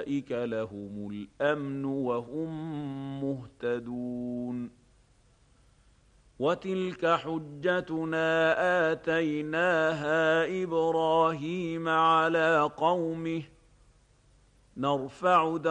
أولئك لهم الأمن وهم مهتدون وتلك حجتنا آتيناها إبراهيم على قومه نرفع